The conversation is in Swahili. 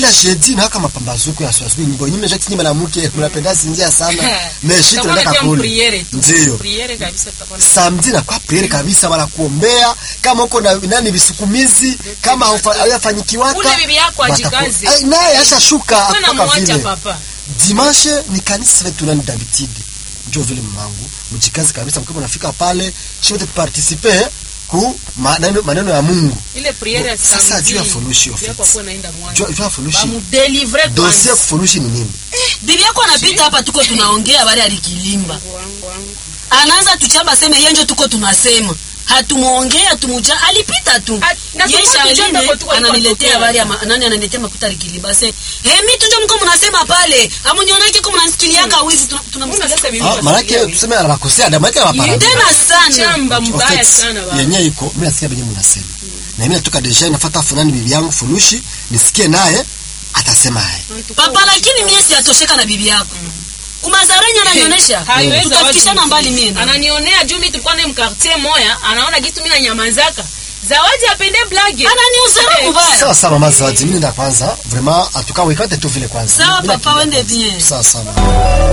kila jeudi na kama pambazuko ya swaswi nyimbo nyingi nje kinyima na mke mnapenda sinzia sana meshi tunataka kule ndio priere kabisa tutakuwa samedi na kwa priere kabisa wala kuombea kama uko na nani visukumizi kama hayafanyikiwaka ule bibi yako ajikaze naye ashashuka atoka vile papa dimanche ni kanisa letu nani Davidide ndio vile mmangu mjikaze kabisa mkipo nafika pale chote participer ku maneno ya Mungu ile priere ya samedi sasa juu ya funushi yako kwa naenda mwanzo juu ya funushi ba mu délivrer dossier kufunushi ni nini bibi yako anapita hapa tuko tunaongea habari ya Likilimba anaanza tuchamba sema yenjo tuko tunasema hatumuongea tumuja alipita tu yesha aline ananiletea habari ya nani ananiletea makuta Likilimba sasa mimi tunjo mko mnasema pale amunionake kama mnasikilianga wizi tunamsikiliza maana tuseme anakosea damu yake hapa tena sana chamba mbaya sana baba yenyewe iko mimi nasikia benye mnasema na mimi natoka deja nafuata fulani bibi yangu funushi nisikie naye atasema haya papa lakini mimi siatosheka na bibi yako kumazaranya ananionyesha tutafikishana mbali mimi ananionea juu mimi tulikuwa na mkartier moya anaona kitu mimi na nyamazaka Zawadi apende blage ananiuzuru mbaya sawa mama Zawadi mimi ndio kwanza vraiment atukawekate tu vile kwanza sawa papa wende bien sawa